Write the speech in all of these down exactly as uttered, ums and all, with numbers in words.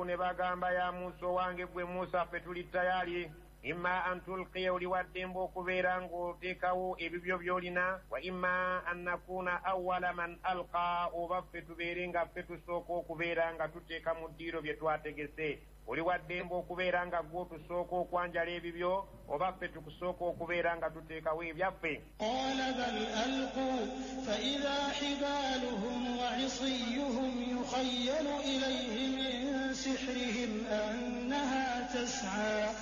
qaalu ne bagamba ya Musa wange gwe Musa ffe tuli tayali imma an tulqiya oli waddemba okubeera ng'oteekawo ebibyo by'olina wa imma an nakuna awwala man alqa oba ffe tubeere nga ffe tusooka okubeera nga tuteeka mu ddiiro bye twategese oli waddemba okubeera nga gwe tusooka okwanjala ebibyo oba ffe tukusooka okubeera nga tuteekawo ebyaffe qala bal alqu fa idha hibaluhum wa isiyuhum yukhayyalu ilayhi min sihrihim annaha tas'a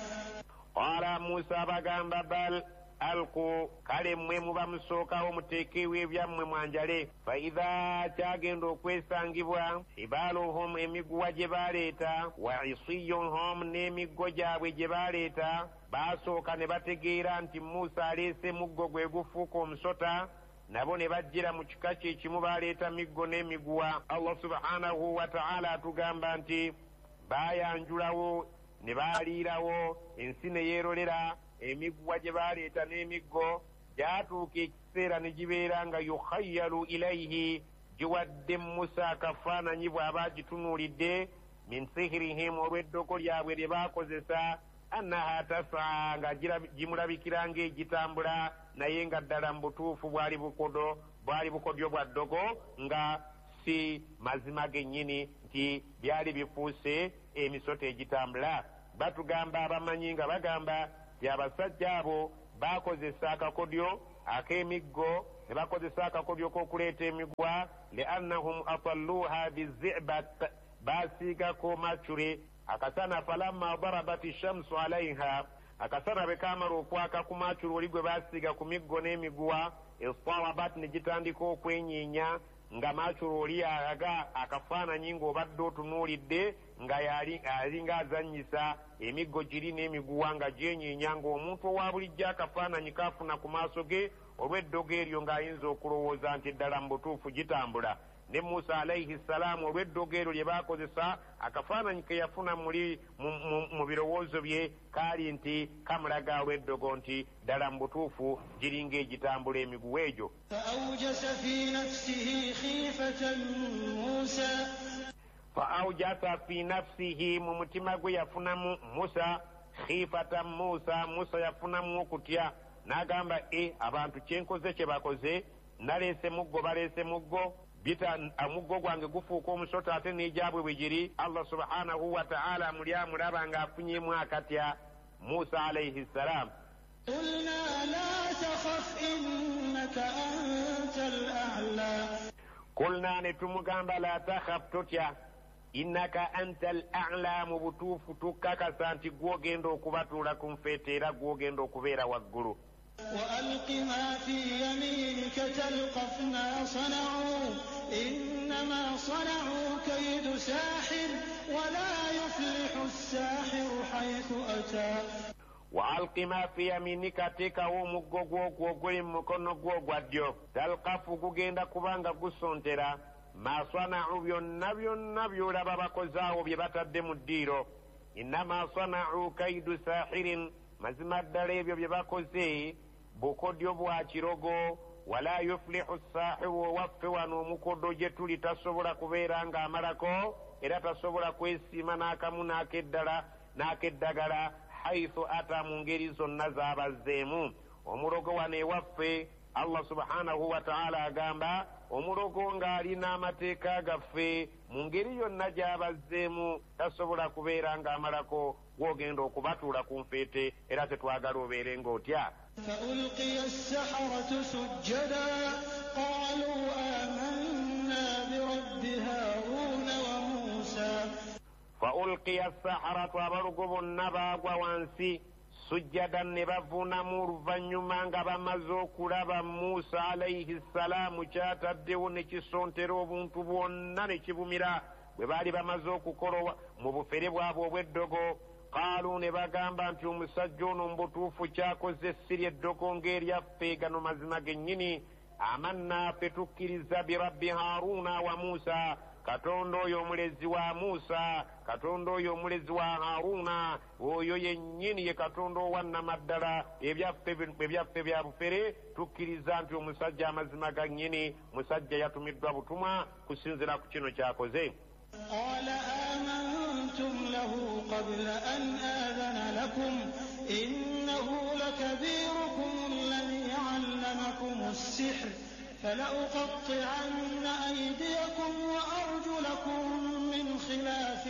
qala Musa bagamba bal alqu kale mmwe muba musookawo muteekewo ebyammwe mwanjale fa idha kyagenda okwesangibwa hibaluhum emiguwa gye baleeta wa isiyuhum n'emiggo gyabwe gye baleeta baasooka ne bategeera nti Musa aleese muggo gwe gufuuka omusota nabo ne bajjira mu kika kye kimu baleeta miggo n'emiguwa. Allah subhanahu wa ta'ala atugamba nti baayanjulawo ne baaliirawo ensi ne yeerolera emiguwa gye baleeta n'emiggo gyatuuka ekiseera ne gibeera nga yukhayyalu ilayhi giwadde Musa akafaananyi bw'aba gitunuulidde min sihirihim olw'eddogo lyabwe lye baakozesa annaha tasaa nga gimulabikira ng'egitambula naye nga ddala mu butuufu bwali bukodo bwali bukodyo bwa ddogo nga si mazima gennyini nti byali bifuuse emisota egitambula. Batugamba abamanyi nga bagamba ti abasajja abo bakozesa akakodyo ak'emiggo ne bakozesa akakodyo k'okuleeta emigwa liannahum atalluha bizibat baasiigako macure akasana falamma darabati shamsu alaiha akasana bwe kaamala okwaka ku macure oli gwe baasiiga ku miggo n'emiguwa istarabat ne gitandika okwenyiinya nga macuro oli alaga akafaananyi ng'obadde otunuulidde nga alinga azannyisa emiggo giri n'emiguwa nga gyenyiinya ng'omuntu owa bulijjo akafaananyi kaafuna ku maaso ge olw'eddogo eryo ng'ayinza okulowooza nti eddala mu butuufu gitambula. Ne Musa alayhi salaamu olw'eddogo eryo lye baakozesa akafaananyi ke yafuna muli mu birowoozo bye kaali nti kamulaga olw'eddogo nti ddala mu butuufu giringa egitambula emiguwa egyo. فأوجس في نفسه خيفة موسى فأوجس في نفسه ممتما gwe yafunamu Musa khifata Musa Musa yafunamu okutya n'agamba e abantu kyenkoze kye bakoze naleese muggo baleese muggo bita amuggo gwange gufuuka omusota ate n'egyabwe bwe giri. Allah subhanahu wa ta'ala muli amulaba ng'afunyemu akatya Musa alayhi salam. قلنا لا تخف إنك أنت الأعلى قلنا نتمغamba لا تخف تتya innaka anta al-a'la mu butuufu tukkakasa nti gwogenda okubatuula ku nfeete era gwogenda okubeera waggulu. وألق ما في يمينك تلقف ما صنعوا إنما صنعوا كيد ساحر ولا يفلح الساحر حيث أتى. وألق ما في يمينك teekawo omuggo gw'ogwo oguli mu mukono gwo ogwa ddyo talqafu gugenda kubanga gusontera ma sana'u byonna byonna by'olaba bakozaawo bye batadde mu ddiiro. innama sana'u kaidu sahirin mazima ddala ebyo bye bakoze bukodyo bwa kirogo wala yuflihu sahiru waffe wano omukodo gye tuli tasobola kubeera ng'amalako era tasobola kwesiima n'akamu n'akeddala n'akeddagala haithu ata mu ngeri zonna z'abazzeemu. Omulogo wano ewaffe Allah subhanahu wa ta'ala agamba omulogo ng'alina amateeka gaffe mu ngeri yonna gy'abazzeemu tasobola kubeera ng'amalako gw'ogenda okubatuula ku nfeete era tetwagala obeere ng'otya. فألقي السحرة سجدا قالوا آمنا برب هارون وموسى. فألقي السحرة abalugo bonna baagwa wansi sujjadan ne bavuunamu oluvannyuma nga bamaze okulaba Musa alayhi salaamu kyataddewo ne kisontera obuntu bwonna ne kibumira bwe baali bamaze okukola mu bufere bwabwe obw'eddogo. qaalu ne bagamba nti omusajja ono mu butuufu kyakoze siri eddogo ng'eryaffe gano mazima gennyini amanna ffe tukkiriza birabbi Haaruna wa Musa katonda oyo omulezi wa Musa katonda oyo omulezi wa Haaruna oyo yennyini ye katonda owannamaddala ebyaffe bya bufere tukkiriza nti omusajja amazima gannyini musajja yatumiddwa butumwa kusinzira ku kino kyakoze. قال آمنتم قبل أن آذن لكم إنه لكبيركم الذي علمكم السحر فلأقطعن أيديكم وأرجلكم من خلاف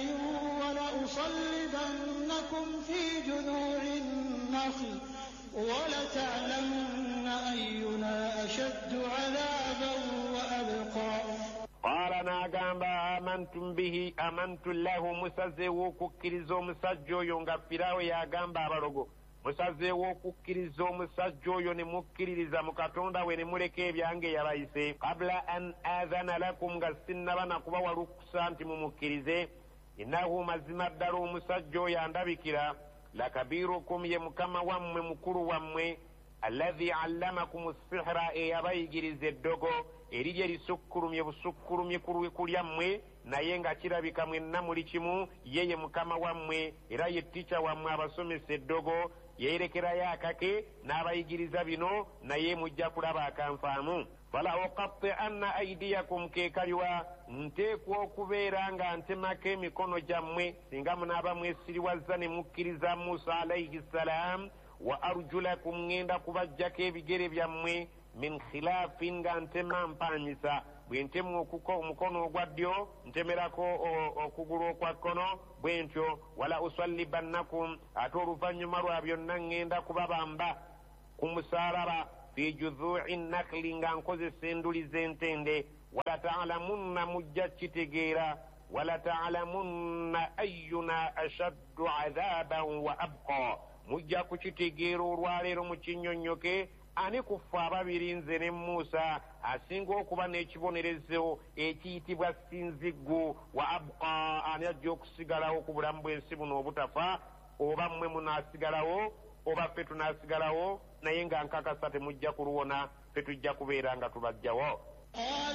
ولأصلبنكم في جذوع النخل ولتعلمن أينا أشد عذابا وأبقى. قال ناغامبا آمنتم به آمنت له مسازي وكوكيريزو مساجو يونغا فيراو ياغامبا abalogo musaze w'okukkiriza omusajja oyo ne mukkiririza mu Katonda we ne muleka ebyange yabayise qabla an adhana lakum nga sinnaba nakubawa lukusa nti mumukkirize innahu mazima ddala omusajja oyo andabikira lakabirukum ye mukama wammwe mukulu wammwe alladhi allamakum sihra eyabayigiriza eddogo erirye lisukkulumye busukkulumye kulyammwe naye nga kirabika mwenna muli kimu yeye mukama wammwe era ye ttica wammwe abasomesa eddogo yeerekerayo akake n'abayigiriza bino naye mujja kulaba akanfaamu fala uqatti'anna aydiyakum kekaliwa nteekwa okubeera nga ntemako emikono gyammwe singa munaaba mwesiriwazza ne mukkiriza Musa alayhi salaam wa arjulakum ngenda kubajjako ebigere byammwe min khilaafin nga ntema mpaanyisa bwe ntemu okuko omukono ogwa ddyo ntemerako okugulu okwa kkono bwe ntyo wala usallibannakum ate oluvannyuma lwa byonna ngenda kubabamba ku musaalaba fi judhu'i nakli nga nkozesa enduli z'entende wala ta'lamunna mujja kitegeera wala ta'lamunna ayyuna ashaddu adhaban wa abqa mujja kukitegeera olwaleero mu kinnyonnyoke ani ku ffe ababiri nze ne Musa asinga okuba n'ekibonerezo ekiyitibwa sinziggu wa abqa ani ajja okusigalawo ku bulamu bw'ensi buno obutafa oba mmwe munaasigalawo oba ffe tunaasigalawo naye nga nkakasa temujja kuluwona ffe tujja kubeera nga tubajjawo.